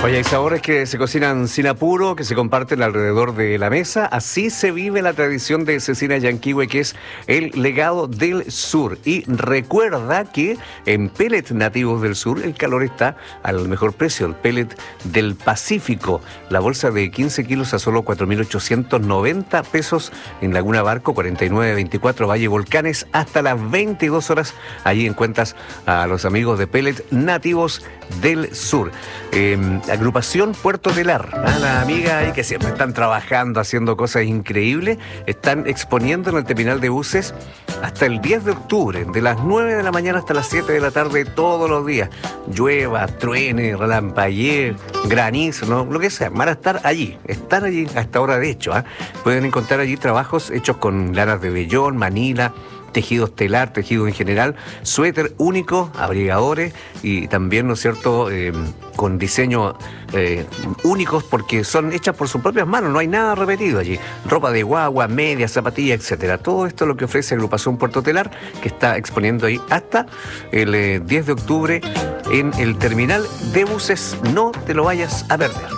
Oye, hay sabores que se cocinan sin apuro, que se comparten alrededor de la mesa. Así se vive la tradición de Cecina Llanquihue, que es el legado del sur. Y recuerda que en pellet nativos del sur el calor está al mejor precio. El pellet del Pacífico, la bolsa de 15 kilos a solo 4.890 pesos en Laguna Barco, 4924 Valle Volcanes, hasta las 22 horas. Allí encuentras a los amigos de pellet nativos del sur. Agrupación Puerto Telar, la amiga ahí que siempre están trabajando, haciendo cosas increíbles, están exponiendo en el terminal de buses hasta el 10 de octubre, de las 9 de la mañana hasta las 7 de la tarde todos los días. Llueva, truene, relampaguee, granizo, ¿no? Lo que sea, van a estar allí hasta ahora de hecho. Pueden encontrar allí trabajos hechos con lanas de vellón, manila, tejidos telar, tejido en general, suéter único, abrigadores y también, ¿no es cierto?, con diseños únicos porque son hechas por sus propias manos, no hay nada repetido allí. Ropa de guagua, medias, zapatillas, etcétera. Todo esto es lo que ofrece Agrupación Puerto Telar, que está exponiendo ahí hasta el 10 de octubre en el terminal de buses. No te lo vayas a perder.